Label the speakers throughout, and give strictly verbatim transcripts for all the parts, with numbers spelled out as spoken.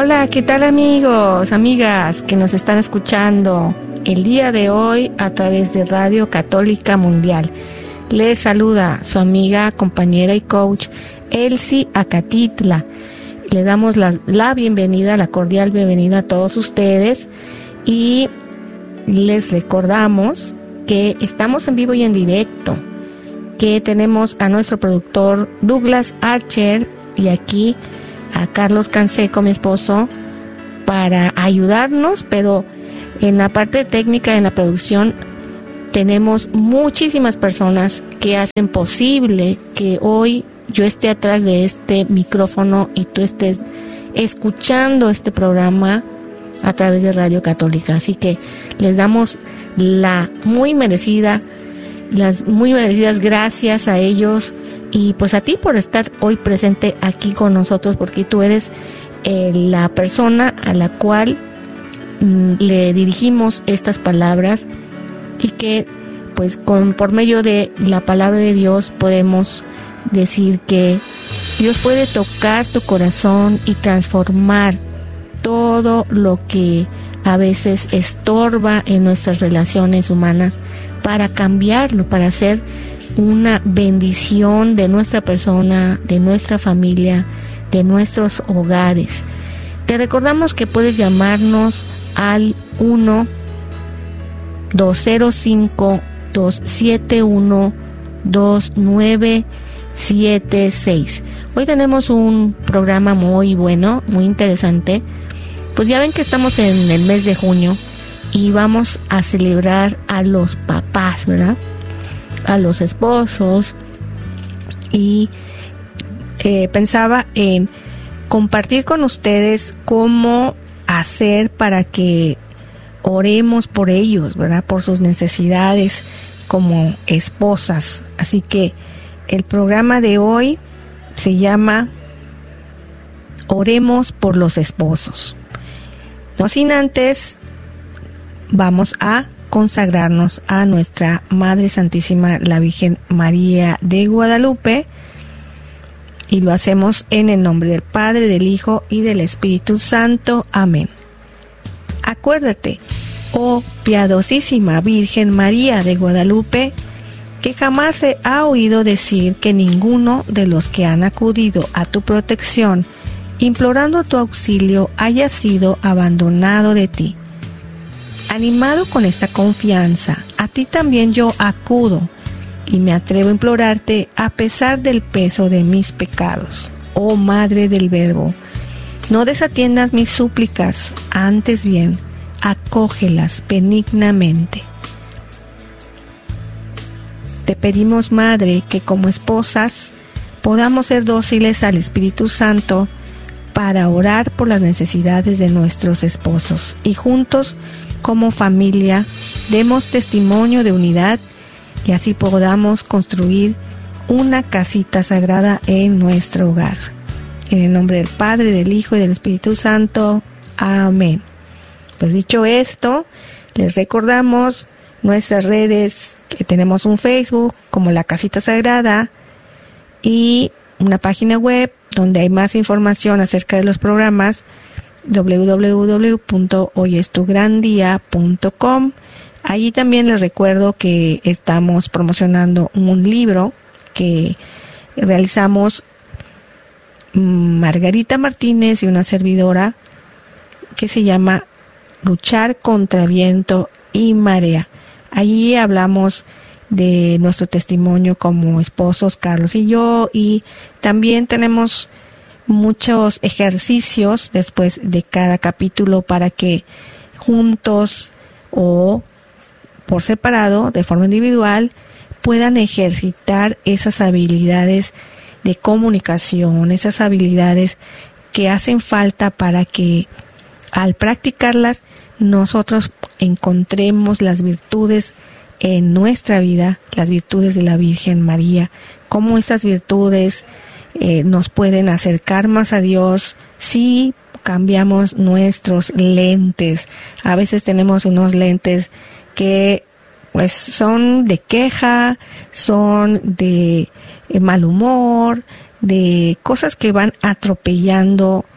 Speaker 1: Hola, ¿qué tal amigos, amigas que nos están escuchando el día de hoy a través de Radio Católica Mundial? Les saluda su amiga, compañera y coach Elsie Acatitla. Le damos la, la bienvenida, la cordial bienvenida a todos ustedes y les recordamos que estamos en vivo y en directo, que tenemos a nuestro productor Douglas Archer y aquí a Carlos Canseco, mi esposo, para ayudarnos, pero en la parte técnica, en la producción, tenemos muchísimas personas que hacen posible que hoy yo esté atrás de este micrófono y tú estés escuchando este programa a través de Radio Católica. Así que les damos la muy merecida, las muy merecidas gracias a ellos y pues a ti por estar hoy presente aquí con nosotros, porque tú eres eh, la persona a la cual mm, le dirigimos estas palabras y que pues con por medio de la palabra de Dios podemos decir que Dios puede tocar tu corazón y transformar todo lo que a veces estorba en nuestras relaciones humanas para cambiarlo, para hacer una bendición de nuestra persona, de nuestra familia, de nuestros hogares. Te recordamos que puedes llamarnos al uno dos cero cinco dos siete uno dos nueve siete seis. Hoy tenemos un programa muy bueno, muy interesante. Pues ya ven que estamos en el mes de junio y vamos a celebrar a los papás, ¿verdad? A los esposos, y eh, pensaba en compartir con ustedes cómo hacer para que oremos por ellos, ¿verdad? Por sus necesidades como esposas. Así que el programa de hoy se llama Oremos por los esposos. No sin antes, vamos a consagrarnos a nuestra Madre Santísima, la Virgen María de Guadalupe, y lo hacemos en el nombre del Padre, del Hijo y del Espíritu Santo. Amén. Acuérdate, oh piadosísima Virgen María de Guadalupe, que jamás se ha oído decir que ninguno de los que han acudido a tu protección, implorando tu auxilio, haya sido abandonado de ti. Animado con esta confianza, a ti también yo acudo y me atrevo a implorarte a pesar del peso de mis pecados. Oh Madre del Verbo, no desatiendas mis súplicas, antes bien, acógelas benignamente. Te pedimos, Madre, que como esposas podamos ser dóciles al Espíritu Santo para orar por las necesidades de nuestros esposos y juntos como familia demos testimonio de unidad y así podamos construir una casita sagrada en nuestro hogar. En el nombre del Padre, del Hijo y del Espíritu Santo. Amén. Pues dicho esto, les recordamos nuestras redes, que tenemos un Facebook como La Casita Sagrada y una página web donde hay más información acerca de los programas, doble u doble u doble u punto hoy es tu gran día punto com. Allí también les recuerdo que estamos promocionando un libro que realizamos Margarita Martínez y una servidora, que se llama Luchar contra viento y marea. Allí hablamos de nuestro testimonio como esposos, Carlos y yo, y también tenemos muchos ejercicios después de cada capítulo para que juntos o por separado, de forma individual, puedan ejercitar esas habilidades de comunicación, esas habilidades que hacen falta para que al practicarlas nosotros encontremos las virtudes en nuestra vida, las virtudes de la Virgen María, cómo esas virtudes eh, nos pueden acercar más a Dios si cambiamos nuestros lentes. A veces tenemos unos lentes que pues son de queja, son de eh, mal humor, de cosas que van atropellando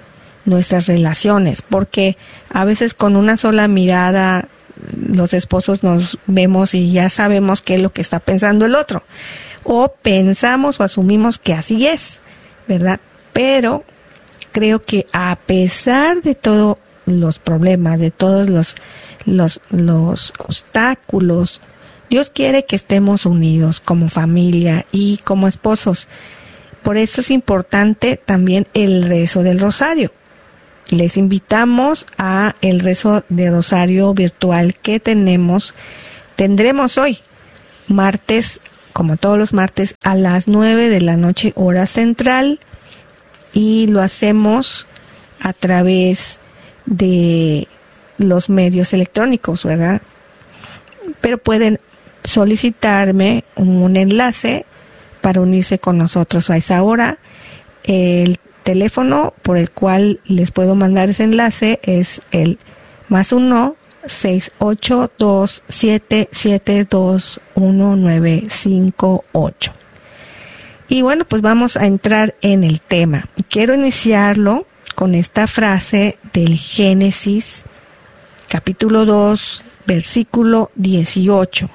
Speaker 1: nuestras relaciones, porque a veces con una sola mirada los esposos nos vemos y ya sabemos qué es lo que está pensando el otro, o pensamos o asumimos que así es, ¿verdad? Pero creo que a pesar de todos los problemas, de todos los, los, los obstáculos, Dios quiere que estemos unidos como familia y como esposos. Por eso es importante también el rezo del rosario. Les invitamos a el rezo de rosario virtual que tenemos, tendremos hoy, martes, como todos los martes, a las nueve de la noche, hora central, y lo hacemos a través de los medios electrónicos, ¿verdad? Pero pueden solicitarme un enlace para unirse con nosotros a esa hora. El teléfono por el cual les puedo mandar ese enlace es el más uno seis ocho dos siete siete dos uno nueve cinco ocho. Y bueno, pues vamos a entrar en el tema. Quiero iniciarlo con esta frase del Génesis, capítulo dos, versículo dieciocho.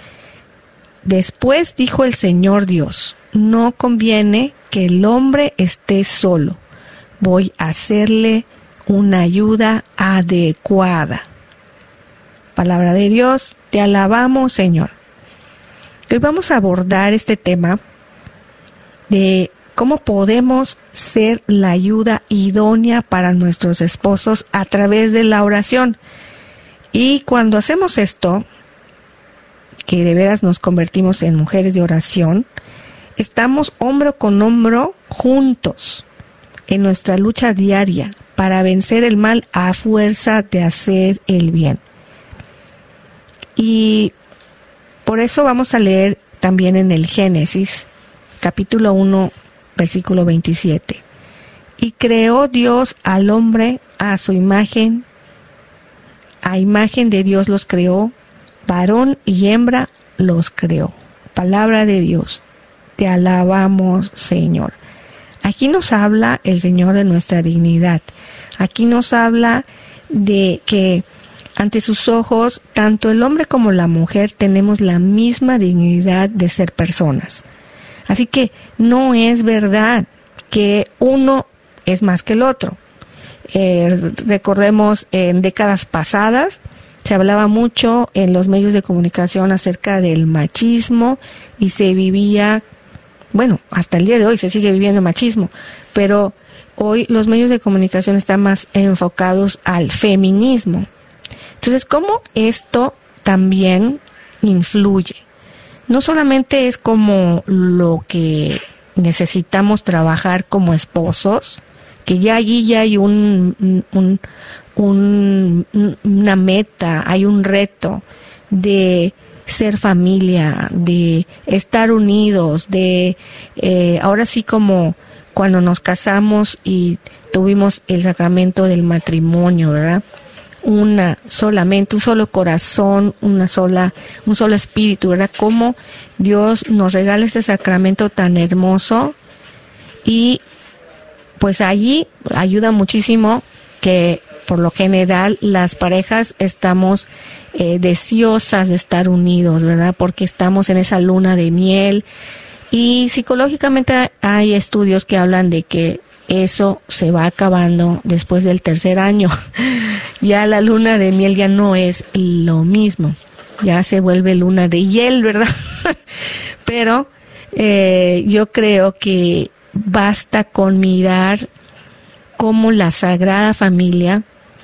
Speaker 1: Después dijo el Señor Dios: no conviene que el hombre esté solo. Voy a hacerle una ayuda adecuada. Palabra de Dios, te alabamos, Señor. Hoy vamos a abordar este tema de cómo podemos ser la ayuda idónea para nuestros esposos a través de la oración. Y cuando hacemos esto, que de veras nos convertimos en mujeres de oración, estamos hombro con hombro juntos en nuestra lucha diaria para vencer el mal a fuerza de hacer el bien. Y por eso vamos a leer también en el Génesis, capítulo uno, versículo veintisiete. Y creó Dios al hombre a su imagen, a imagen de Dios los creó, varón y hembra los creó. Palabra de Dios. Te alabamos, Señor. Aquí nos habla el Señor de nuestra dignidad. Aquí nos habla de que ante sus ojos, tanto el hombre como la mujer tenemos la misma dignidad de ser personas. Así que no es verdad que uno es más que el otro. Eh, recordemos, en décadas pasadas se hablaba mucho en los medios de comunicación acerca del machismo y se vivía, bueno, hasta el día de hoy se sigue viviendo machismo, pero hoy los medios de comunicación están más enfocados al feminismo. Entonces, ¿cómo esto también influye? No solamente es como lo que necesitamos trabajar como esposos, que ya allí ya hay un, un, un, una meta, hay un reto de ser familia, de estar unidos, de eh, ahora sí como cuando nos casamos y tuvimos el sacramento del matrimonio, ¿verdad? Una solamente, un solo corazón, una sola, un solo espíritu, ¿verdad? Cómo Dios nos regala este sacramento tan hermoso, y pues allí ayuda muchísimo que por lo general las parejas estamos eh, deseosas de estar unidos, ¿verdad? Porque estamos en esa luna de miel, y psicológicamente hay estudios que hablan de que eso se va acabando después del tercer año. Ya la luna de miel ya no es lo mismo, ya se vuelve luna de hiel, ¿verdad? Pero eh, yo creo que basta con mirar cómo la Sagrada Familia,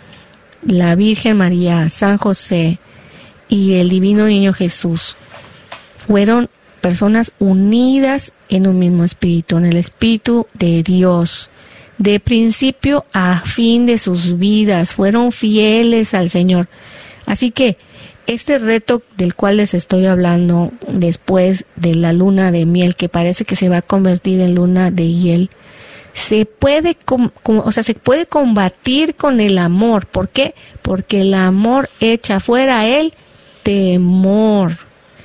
Speaker 1: la Virgen María, San José y el Divino Niño Jesús fueron personas unidas en un mismo espíritu, en el espíritu de Dios. De principio a fin de sus vidas, fueron fieles al Señor. Así que este reto del cual les estoy hablando después de la luna de miel, que parece que se va a convertir en luna de hiel, se puede, com- com- o sea, se puede combatir con el amor. ¿Por qué? Porque el amor echa fuera el temor.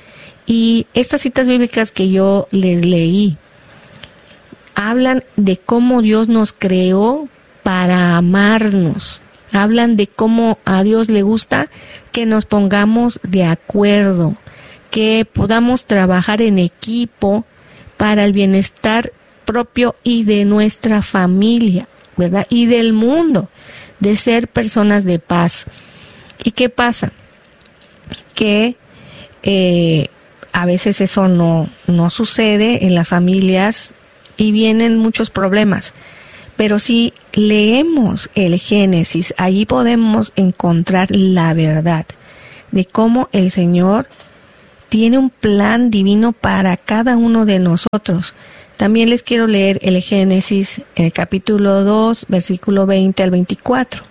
Speaker 1: Y estas citas bíblicas que yo les leí hablan de cómo Dios nos creó para amarnos. Hablan de cómo a Dios le gusta que nos pongamos de acuerdo, que podamos trabajar en equipo para el bienestar propio y de nuestra familia, ¿verdad? Y del mundo, de ser personas de paz. ¿Y qué pasa? Que eh, a veces eso no, no sucede en las familias y vienen muchos problemas. Pero si leemos el Génesis, allí podemos encontrar la verdad de cómo el Señor tiene un plan divino para cada uno de nosotros. También les quiero leer el Génesis, en el capítulo dos, versículo veinte al veinticuatro.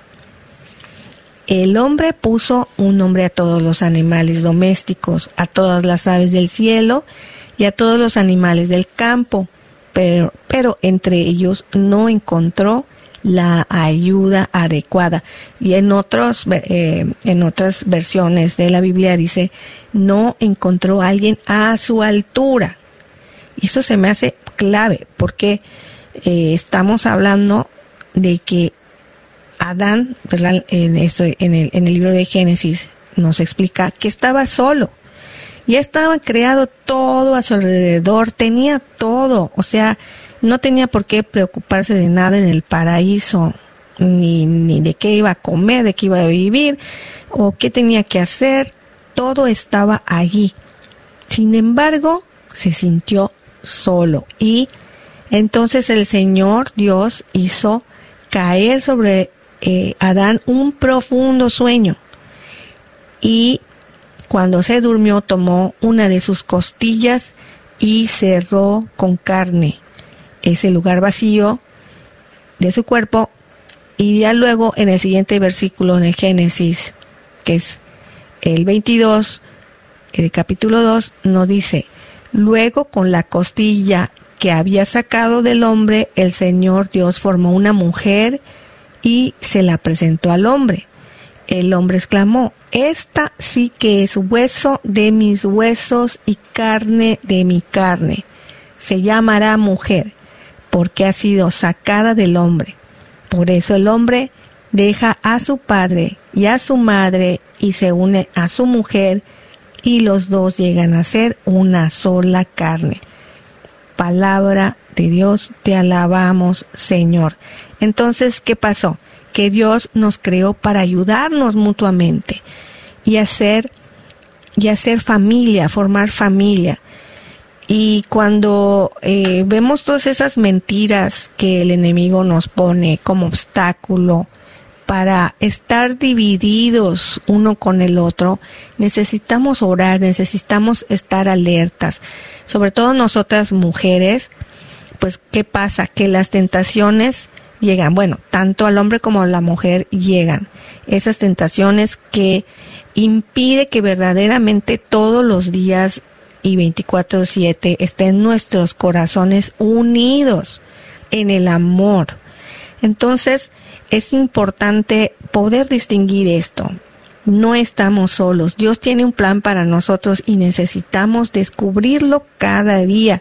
Speaker 1: El hombre puso un nombre a todos los animales domésticos, a todas las aves del cielo y a todos los animales del campo, pero, pero entre ellos no encontró la ayuda adecuada. Y en otros, eh, en otras versiones de la Biblia dice, no encontró a alguien a su altura. Y eso se me hace clave, porque eh, estamos hablando de que Adán, ¿verdad? En, esto, en, el, en el libro de Génesis nos explica que estaba solo. Ya estaba creado todo a su alrededor, tenía todo, o sea, no tenía por qué preocuparse de nada en el paraíso, ni, ni de qué iba a comer, de qué iba a vivir, o qué tenía que hacer, todo estaba allí. Sin embargo, se sintió solo, y entonces el Señor Dios hizo caer sobre eh, Adán un profundo sueño, y cuando se durmió tomó una de sus costillas y cerró con carne ese lugar vacío de su cuerpo. Y ya luego en el siguiente versículo en el Génesis, que es el veintidós, el capítulo dos, nos dice: luego con la costilla que había sacado del hombre, el Señor Dios formó una mujer y se la presentó al hombre. El hombre exclamó: esta sí que es hueso de mis huesos y carne de mi carne. Se llamará mujer, porque ha sido sacada del hombre. Por eso el hombre deja a su padre y a su madre y se une a su mujer, y los dos llegan a ser una sola carne. Palabra de Dios, te alabamos, Señor. Entonces, ¿qué pasó? Que Dios nos creó para ayudarnos mutuamente y hacer, y hacer familia, formar familia. Y cuando eh, vemos todas esas mentiras que el enemigo nos pone como obstáculo para estar divididos uno con el otro, necesitamos orar, necesitamos estar alertas. Sobre todo nosotras mujeres, pues ¿qué pasa? Que las tentaciones llegan, bueno, tanto al hombre como a la mujer llegan. Esas tentaciones que impide que verdaderamente todos los días y veinticuatro siete estén nuestros corazones unidos en el amor. Entonces, es importante poder distinguir esto. No estamos solos. Dios tiene un plan para nosotros y necesitamos descubrirlo cada día.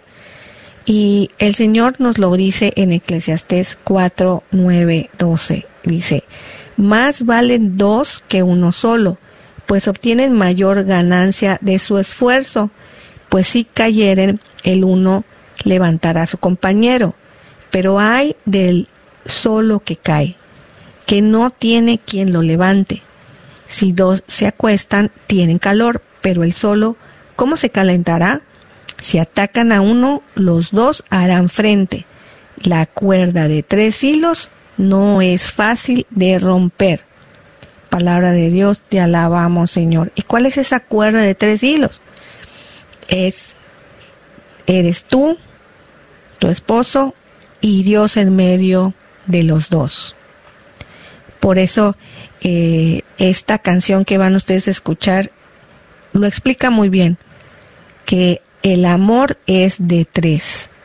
Speaker 1: Y el Señor nos lo dice en Eclesiastés cuatro, nueve, doce. Dice: más valen dos que uno solo, pues obtienen mayor ganancia de su esfuerzo. Pues si cayeren, el uno levantará a su compañero. Pero hay del solo que cae, que no tiene quien lo levante. Si dos se acuestan, tienen calor, pero el solo, ¿cómo se calentará? Si atacan a uno, los dos harán frente. La cuerda de tres hilos no es fácil de romper. Palabra de Dios, te alabamos, Señor. ¿Y cuál es esa cuerda de tres hilos? Es, eres tú, tu esposo y Dios en medio de los dos. Por eso eh, esta canción que van ustedes a escuchar lo explica muy bien, que el amor es de tres.